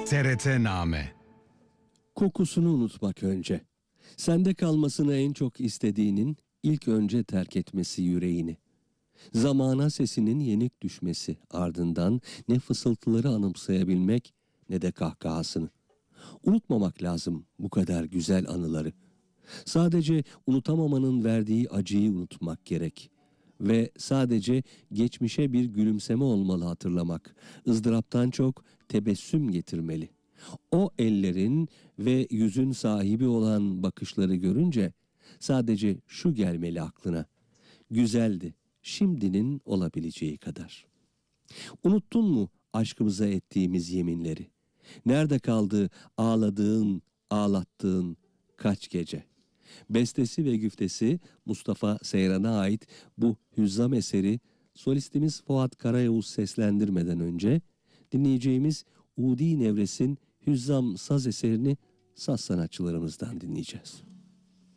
TRT-Name. Kokusunu unutmak önce. Sende kalmasını en çok istediğinin ilk önce terk etmesi yüreğini. Zamana sesinin yenik düşmesi, ardından ne fısıltıları anımsayabilmek ne de kahkahasını. Unutmamak lazım bu kadar güzel anıları. Sadece unutamamanın verdiği acıyı unutmak gerek. Ve sadece geçmişe bir gülümseme olmalı hatırlamak. Izdıraptan çok tebessüm getirmeli. O ellerin ve yüzün sahibi olan bakışları görünce sadece şu gelmeli aklına. Güzeldi, şimdinin olabileceği kadar. Unuttun mu aşkımıza ettiğimiz yeminleri? Nerede kaldı ağladığın, ağlattığın kaç gece? Bestesi ve güftesi Mustafa Seyran'a ait bu hüzzam eseri solistimiz Fuat Karayavuz seslendirmeden önce dinleyeceğimiz Udi Nevres'in hüzzam saz eserini saz sanatçılarımızdan dinleyeceğiz.